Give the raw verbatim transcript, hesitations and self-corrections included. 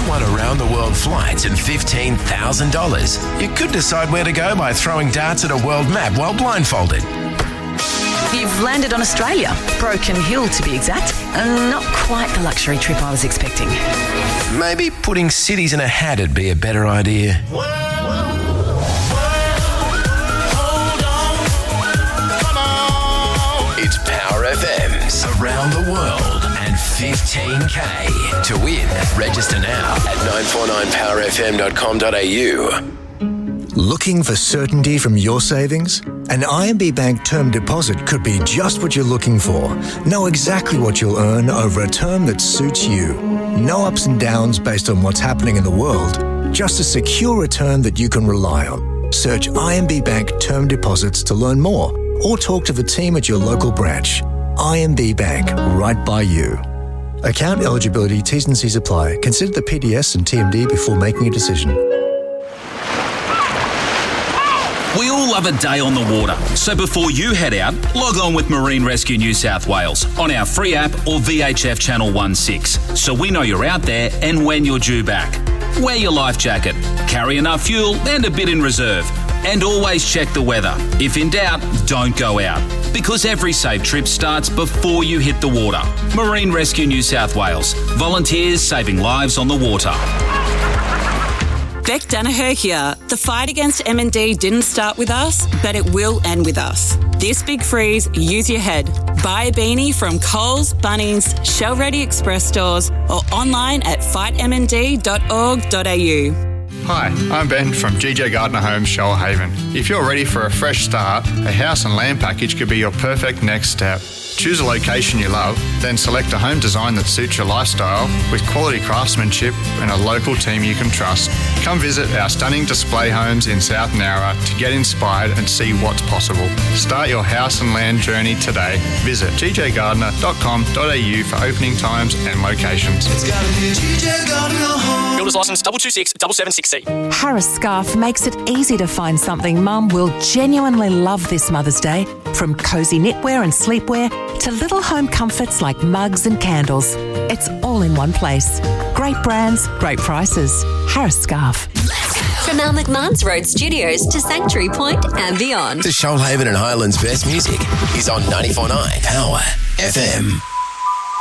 won around the world flights and fifteen thousand dollars. You could decide where to go by throwing darts at a world map while blindfolded. You've landed on Australia, Broken Hill to be exact. Uh, not quite the luxury trip I was expecting. Maybe putting cities in a hat would be a better idea. Whoa, whoa, whoa, hold on, come on. It's Power F M's Around the World and fifteen K. To win, register now at nine four nine power f m dot com dot a u. Looking for certainty from your savings? An I M B Bank term deposit could be just what you're looking for. Know exactly what you'll earn over a term that suits you. No ups and downs based on what's happening in the world. Just a secure return that you can rely on. Search I M B Bank term deposits to learn more or talk to the team at your local branch. I M B Bank, right by you. Account eligibility, T's and C's apply. Consider the P D S and T M D before making a decision. We all love a day on the water, so before you head out, log on with Marine Rescue New South Wales on our free app or V H F Channel sixteen, so we know you're out there and when you're due back. Wear your life jacket, carry enough fuel and a bit in reserve, and always check the weather. If in doubt, don't go out, because every safe trip starts before you hit the water. Marine Rescue New South Wales, volunteers saving lives on the water. Beck Danaher here. The fight against M and D didn't start with us, but it will end with us. This big freeze, use your head. Buy a beanie from Coles, Bunnings, Shell Ready Express stores or online at fight m n d dot org dot a u. Hi, I'm Ben from G J Gardner Homes, Shoalhaven. If you're ready for a fresh start, a house and land package could be your perfect next step. Choose a location you love, then select a home design that suits your lifestyle with quality craftsmanship and a local team you can trust. Come visit our stunning display homes in South Nowra to get inspired and see what's possible. Start your house and land journey today. Visit g j gardner dot com dot a u for opening times and locations. It's gotta be G J Gardner Home. Builder's license double two six double seven six C. Harris Scarf makes it easy to find something Mum will genuinely love this Mother's Day. From cosy knitwear and sleepwear to little home comforts like mugs and candles. It's all in one place. Great brands, great prices. Harris Scarf. From our McMahon's Road studios to Sanctuary Point and beyond. The Shoalhaven and Highlands best music is on ninety-four point nine Power F M.